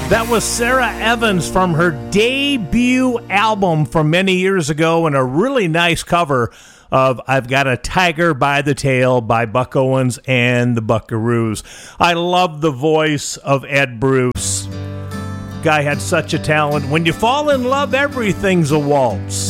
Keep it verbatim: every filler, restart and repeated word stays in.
That was Sarah Evans from her debut album from many years ago, and a really nice cover of I've Got a Tiger by the Tail by Buck Owens and the Buckaroos. I love the voice of Ed Bruce. Guy had such a talent. When you fall in love, everything's a waltz.